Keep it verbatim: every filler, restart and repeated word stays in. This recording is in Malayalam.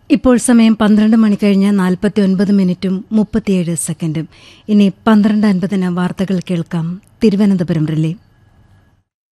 ഇപ്പോൾ സമയം പന്ത്രണ്ട് മണി കഴിഞ്ഞ് നാൽപ്പത്തി ഒൻപത് മിനിറ്റും മുപ്പത്തിയേഴ് സെക്കൻഡും. ഇനി പന്ത്രണ്ട് അൻപതിന് വാർത്തകൾ കേൾക്കാം. തിരുവനന്തപുരം റിലേ.